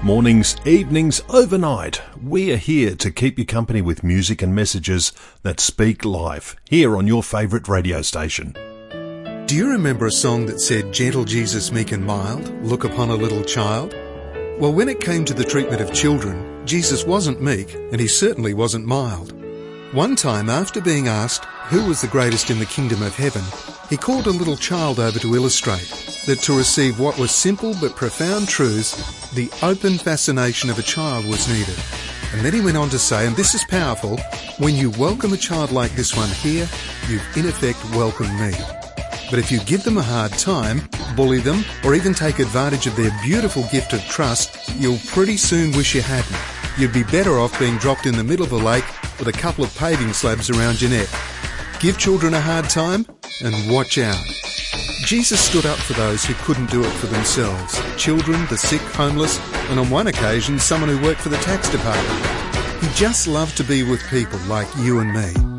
Mornings, evenings, overnight, we are here to keep you company with music and messages that speak life, here on your favourite radio station. Do you remember a song that said, "Gentle Jesus, meek and mild, look upon a little child"? Well, when it came to the treatment of children, Jesus wasn't meek, and he certainly wasn't mild. One time, after being asked who was the greatest in the kingdom of heaven, he called a little child over to illustrate that to receive what was simple but profound truths, the open fascination of a child was needed. And then he went on to say, and this is powerful, when you welcome a child like this one here, you've in effect welcomed me. But if you give them a hard time, bully them, or even take advantage of their beautiful gift of trust, you'll pretty soon wish you hadn't. You'd be better off being dropped in the middle of the lake with a couple of paving slabs around your neck. Give children a hard time and watch out. Jesus stood up for those who couldn't do it for themselves. Children, the sick, homeless, and on one occasion, someone who worked for the tax department. He just loved to be with people like you and me.